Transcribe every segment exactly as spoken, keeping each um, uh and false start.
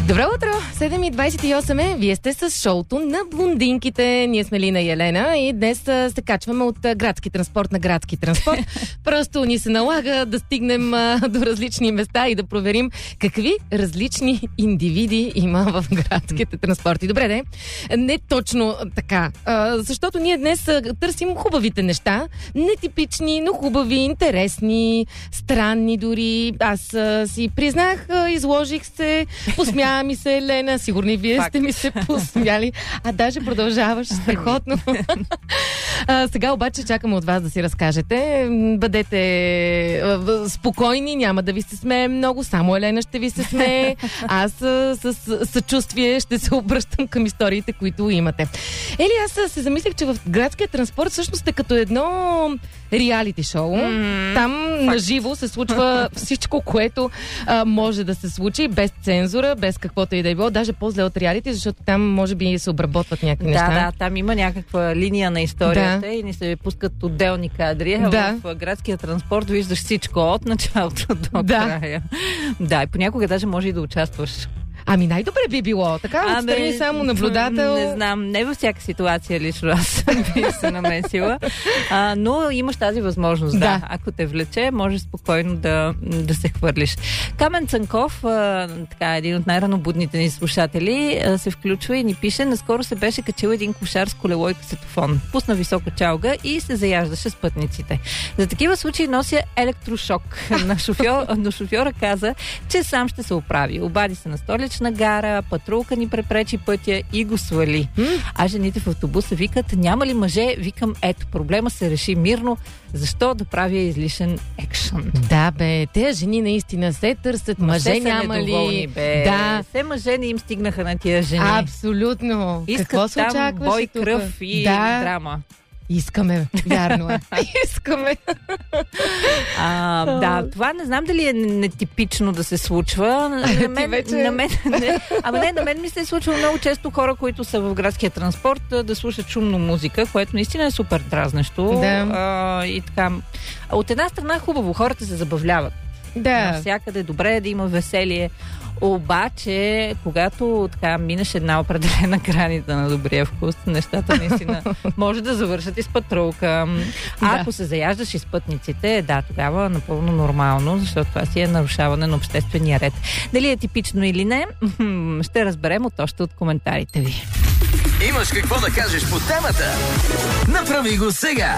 Добро утро! седем и двадесет и осем е. Вие сте с шоуто на блондинките. Ние сме Лина и Елена и днес а, се качваме от а, градски транспорт на градски транспорт. Просто ни се налага да стигнем а, до различни места и да проверим какви различни индивиди има в градските транспорти. Добре, де? Не точно така. А, защото ние днес а, търсим хубавите неща. Нетипични, но хубави, интересни, странни дори. Аз а, си признах, а, изложих се, посмя ми се, Елена, сигурно и вие Факт. Сте ми се посмяли, а даже продължаваш страхотно. а, сега обаче чакаме от вас да си разкажете. Бъдете а, спокойни, няма да ви се смее много, само Елена ще ви се смее. Аз а, с съчувствие ще се обръщам към историите, които имате. Ели, аз се замислих, че в градския транспорт всъщност е като едно реалити шоу. Mm-hmm. Там Факт. Наживо се случва всичко, което а, може да се случи, без цензура, без каквото и да е било. Даже по-зле от реалити, защото там може би се обработват някакви да, неща. Да, да, там има някаква линия на историята да. И ни се пускат отделни кадри. Да. В градския транспорт виждаш всичко от началото до да. края. Да, и понякога даже може и да участваш. Ами най-добре би било. Така, а, отстрани само наблюдател. Не знам, не във всяка ситуация лично аз би се намесила. А, но имаш тази възможност, да. да. Ако те влече, можеш спокойно да, да се хвърлиш. Камен Цанков, а, така, един от най-ранобудните ни слушатели, а, се включва и ни пише: наскоро се беше качил един кошар с колело и касетофон. Пусна висока чалга и се заяждаше с пътниците. За такива случаи нося електрошок. На шофьор, но шофьора каза, че сам ще се оправи. Обади се на столична на гара, патрулка ни препречи пътя и го свали. Mm. А жените в автобуса викат: няма ли мъже? Викам: ето, проблема се реши мирно. Защо да правя излишен екшън? Да, бе, те жени наистина се търсят. Мъже се няма ли? Бе. Да. Все мъже не им стигнаха на тия жени. Абсолютно. Искат какво се там очакваше бой, тук? кръв и да. драма. Искаме, вярно е. Искаме. А, да, това не знам дали е нетипично да се случва. На мен, вече... на мен, не, ама не, на мен ми се е случвало много често хора, които са в градския транспорт, да слушат шумно музика, което наистина е супер дразнещо. Да. А, и така. От една страна хубаво, хората се забавляват. Да. Навсякъде добре е да има веселие. Обаче, когато така минеш една определена граница на добрия вкус, нещата наистина може да завършат и с патрулка. А да. ако се заяждаш и с пътниците, да, тогава напълно нормално, защото това си е нарушаване на обществения ред. Дали е типично или не, ще разберем от още от коментарите ви. Имаш какво да кажеш по темата? Направи го сега!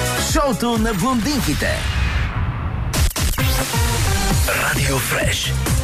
Шоуто на блондинките. Радио Фреш.